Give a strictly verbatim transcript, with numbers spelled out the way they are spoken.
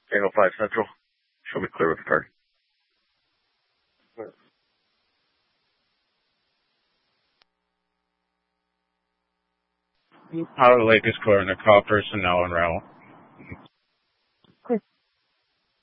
Tango five Central. Show me clear with the card. Outer Lake is clear and the call personnel en route.